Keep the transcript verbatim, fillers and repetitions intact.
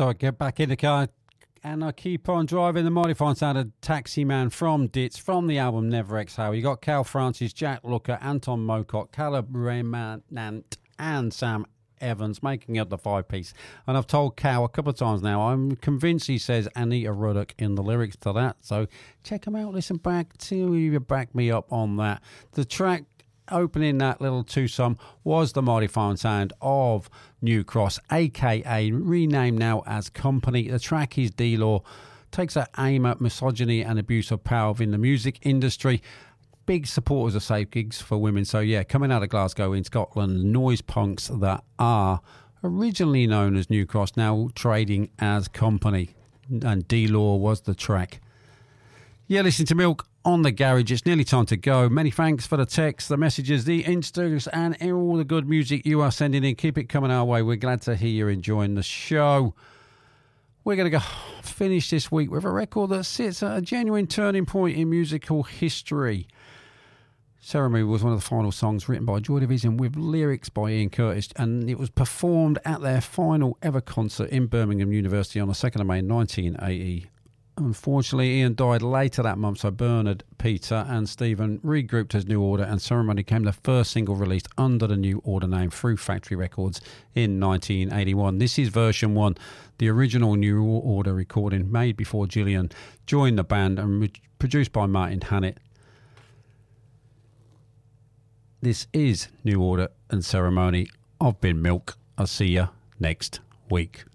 So I get back in the car and I keep on driving. The mighty fine sound of Taxi Man from Ditz, from the album Never Exhale. You got Cal Francis, Jack Looker, Anton Mokot, Caleb Remanant, and Sam Evans making up the five piece. And I've told Cal a couple of times now, I'm convinced he says Anita Ruddock in the lyrics to that. So check them out, listen back till you back me up on that. The track opening that little twosome was the mighty fine sound of New Cross, aka renamed now as Company. The track is D-Law, takes an aim at misogyny and abuse of power within the music industry. Big supporters of safe gigs for women. So yeah, coming out of Glasgow in Scotland, noise punks that are originally known as New Cross, now trading as Company, and D-Law was the track. Yeah, listen to Milk on the Garage. It's nearly time to go. Many thanks for the texts, the messages, the instas, and all the good music you are sending in. Keep it coming our way. We're glad to hear you're enjoying the show. We're going to go finish this week with a record that sits at a genuine turning point in musical history. Ceremony was one of the final songs written by Joy Division with lyrics by Ian Curtis, and it was performed at their final ever concert in Birmingham University on the second of May nineteen eighty. Unfortunately, Ian died later that month, so Bernard, Peter and Stephen regrouped as New Order, and Ceremony became the first single released under the New Order name through Factory Records in nineteen eighty-one. This is version one, the original New Order recording made before Gillian joined the band and re- produced by Martin Hannett. This is New Order and Ceremony. I've been Milk. I'll see you next week.